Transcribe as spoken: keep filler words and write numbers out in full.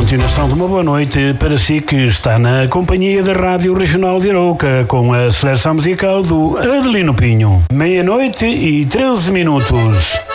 Continuação de uma boa noite para si que está na companhia da Rádio Regional de Arouca com a seleção musical do Adelino Pinho. Meia-noite e treze minutos.